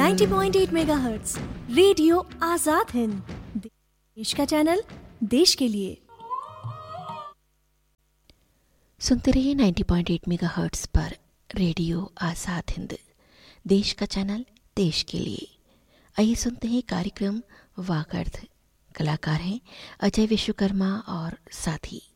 90.8 megahertz radio Azad Hind, देश का channel, देश के लिए। सुनते रहिए 90.8 मेगाहर्ट्ज पर रेडियो आजाद हिंद, देश का चैनल, देश के लिए। आइए सुनते हैं कार्यक्रम वागर्थ। कलाकार हैं अजय विश्वकर्मा और साथी।